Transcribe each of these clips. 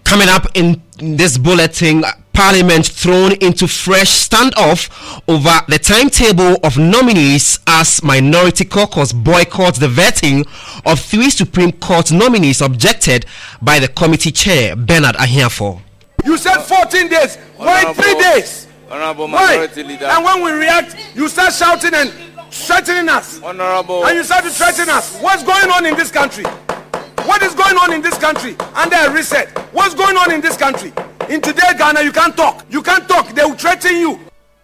Coming up in this bulletin, Parliament thrown into fresh standoff over the timetable of nominees as Minority Caucus boycotts the vetting of 3 Supreme Court nominees objected by the committee chair, Bernard Ahiafo. You said 14 days. Why 3 days? Honorable Minority Leader. And when we react, you start shouting and threatening us. Honorable. And you start to threaten us. What's going on in this country? What is going on in this country? Under a reset. What's going on in this country? In today Ghana, you can't talk. You can't talk. They will threaten you.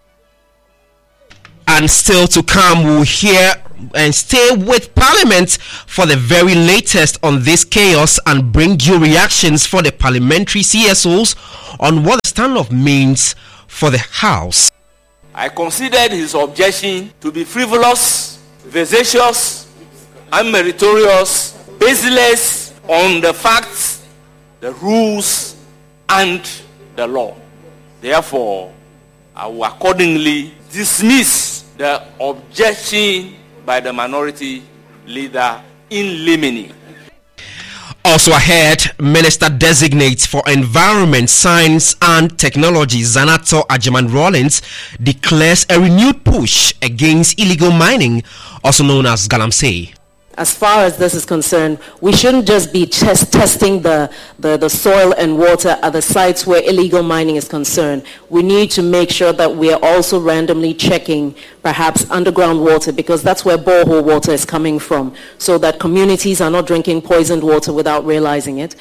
And still to come, we'll hear and stay with Parliament for the very latest on this chaos and bring you reactions for the parliamentary CSOs on what the standoff means for the House. I considered his objection to be frivolous, vexatious, unmeritorious, baseless on the facts, the rules, and the law. Therefore, I will accordingly dismiss the objection by the Minority Leader in limine. Also ahead, Minister Designate for Environment, Science and Technology, Zanato Agyemang-Rawlings, declares a renewed push against illegal mining, also known as Galamsey. As far as this is concerned, we shouldn't just be testing the soil and water at the sites where illegal mining is concerned. We need to make sure that we are also randomly checking perhaps underground water, because that's where borehole water is coming from, so that communities are not drinking poisoned water without realizing it.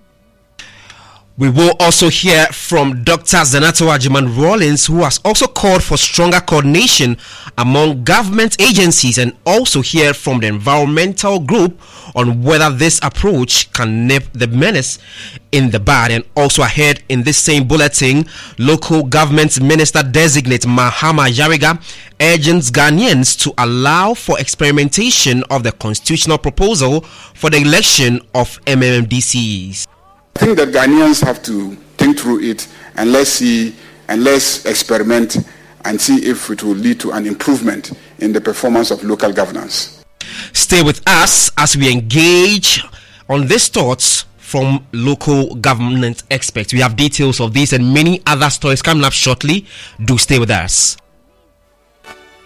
We will also hear from Dr. Zanato Agyemang-Rawlings, who has also called for stronger coordination among government agencies, and also hear from the environmental group on whether this approach can nip the menace in the bud. And also ahead in this same bulletin, local government minister designate Mahama Yariga urges Ghanaians to allow for experimentation of the constitutional proposal for the election of MMDCs. I think that Ghanaians have to think through it, and let's see and let's experiment and see if it will lead to an improvement in the performance of local governance. Stay with us as we engage on these thoughts from local government experts. We have details of this and many other stories coming up shortly. Do stay with us.